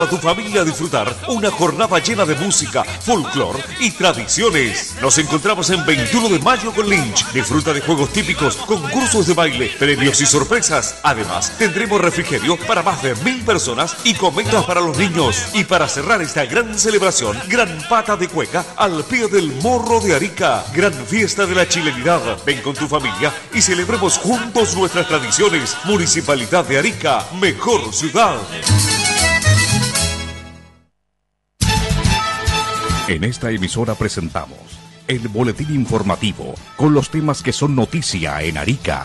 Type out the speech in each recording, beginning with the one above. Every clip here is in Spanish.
A tu familia a disfrutar una jornada llena de música, folclor y tradiciones. Nos encontramos en 21 de mayo con Lynch. Disfruta de juegos típicos, concursos de baile, premios y sorpresas. Además, tendremos refrigerio para más de 1000 personas y cometas para los niños. Y para cerrar esta gran celebración, gran pata de cueca al pie del Morro de Arica. Gran fiesta de la chilenidad. Ven con tu familia y celebremos juntos nuestras tradiciones. Municipalidad de Arica, mejor ciudad. En esta emisora presentamos el boletín informativo con los temas que son noticia en Arica.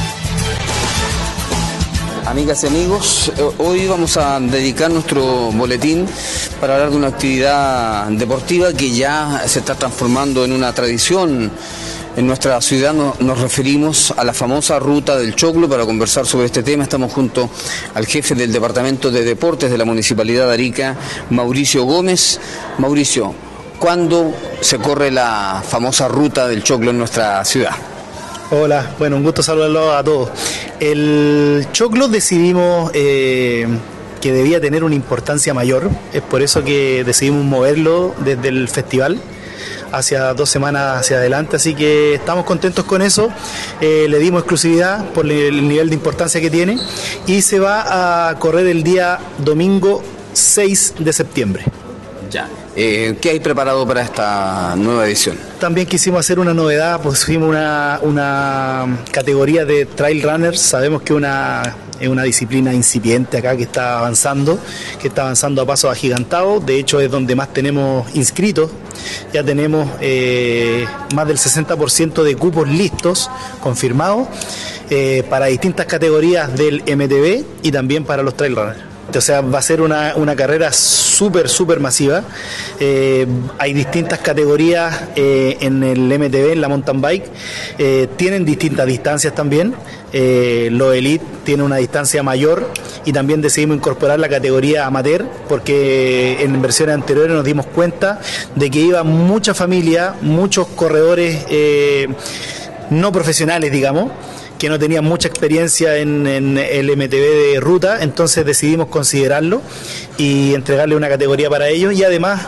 Amigas y amigos, hoy vamos a dedicar nuestro boletín para hablar de una actividad deportiva que ya se está transformando en una tradición. En nuestra ciudad nos referimos a la famosa Ruta del Choclo. Para conversar sobre este tema estamos junto al jefe del Departamento de Deportes de la Municipalidad de Arica, Mauricio Gómez. Mauricio, ¿cuándo se corre la famosa Ruta del Choclo en nuestra ciudad? Hola, bueno, un gusto saludarlos a todos. El Choclo decidimos que debía tener una importancia mayor, es por eso que decidimos moverlo desde el festival hacia 2 semanas hacia adelante, así que estamos contentos con eso. Le dimos exclusividad por el nivel de importancia que tiene y se va a correr el día domingo 6 de septiembre. Ya. ¿Qué hay preparado para esta nueva edición? También quisimos hacer una novedad, pusimos una categoría de trail runners. Sabemos que es una disciplina incipiente acá que está avanzando a pasos agigantados. De hecho es donde más tenemos inscritos. Ya tenemos más del 60% de cupos listos, confirmados, para distintas categorías del MTB y también para los trail runners. O sea, va a ser una carrera súper masiva. Hay distintas categorías en el MTB, en la mountain bike. Tienen distintas distancias también. Los Elite tienen una distancia mayor y también decidimos incorporar la categoría amateur porque en versiones anteriores nos dimos cuenta de que iba mucha familia, muchos corredores no profesionales, digamos, que no tenían mucha experiencia en el MTB de ruta, entonces decidimos considerarlo y entregarle una categoría para ellos y además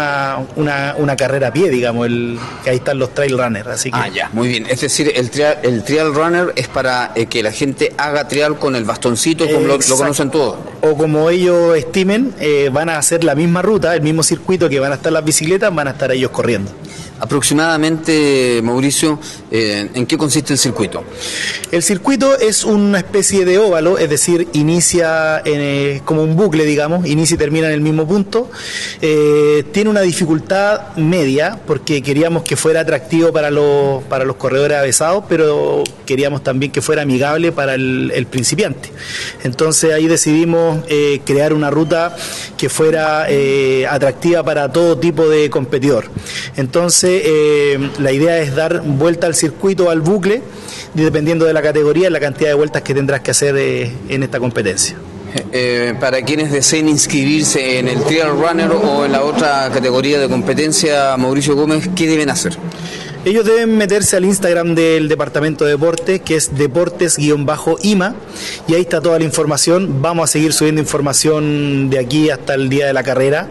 una carrera a pie, digamos, que ahí están los trail runners. Así que... ya, muy bien. Es decir, el trail runner es para que la gente haga trial con el bastoncito, como lo conocen todos. O como ellos estimen, van a hacer la misma ruta, el mismo circuito que van a estar las bicicletas, van a estar ellos corriendo. Aproximadamente, Mauricio, ¿en qué consiste el circuito? El circuito es una especie de óvalo, es decir, inicia como un bucle, digamos, inicia y termina en el mismo punto. Tiene una dificultad media porque queríamos que fuera atractivo para los corredores avesados, pero queríamos también que fuera amigable para el principiante. Entonces ahí decidimos crear una ruta que fuera atractiva para todo tipo de competidor. Entonces la idea es dar vuelta al circuito, al bucle, dependiendo de la categoría, la cantidad de vueltas que tendrás que hacer en esta competencia. Para quienes deseen inscribirse en el Trail Runner o en la otra categoría de competencia, Mauricio Gómez, ¿qué deben hacer? Ellos deben meterse al Instagram del Departamento de Deportes, que es deportes_IMA, y ahí está toda la información. Vamos a seguir subiendo información de aquí hasta el día de la carrera.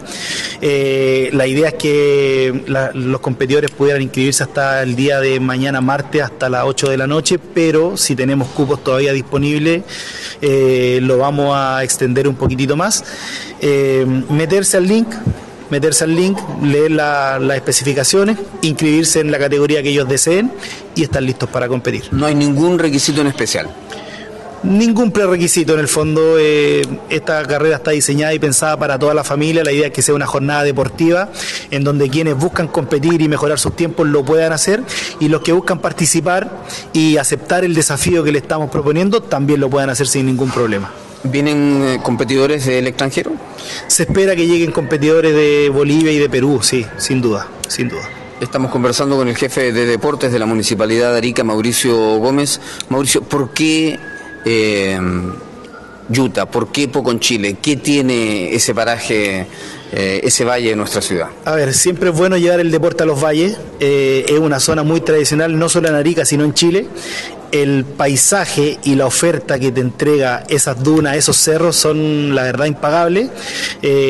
La idea es que los competidores pudieran inscribirse hasta el día de mañana martes, hasta las 8 de la noche, pero si tenemos cupos todavía disponibles, lo vamos a extender un poquitito más. Meterse al link, leer las especificaciones, inscribirse en la categoría que ellos deseen y estar listos para competir. No hay ningún requisito en especial. Ningún prerequisito en el fondo. Esta carrera está diseñada y pensada para toda la familia. La idea es que sea una jornada deportiva en donde quienes buscan competir y mejorar sus tiempos lo puedan hacer, y los que buscan participar y aceptar el desafío que le estamos proponiendo también lo puedan hacer sin ningún problema. ¿Vienen competidores del extranjero? Se espera que lleguen competidores de Bolivia y de Perú, sí, sin duda. Estamos conversando con el jefe de deportes de la Municipalidad de Arica, Mauricio Gómez. Mauricio, ¿por qué Utah? ¿Por qué Poconchile? ¿Qué tiene ese paraje, ese valle de nuestra ciudad? A ver, siempre es bueno llevar el deporte a los valles. Es una zona muy tradicional, no solo en Arica, sino en Chile. el paisaje y la oferta que te entrega esas dunas, esos cerros, son la verdad impagables.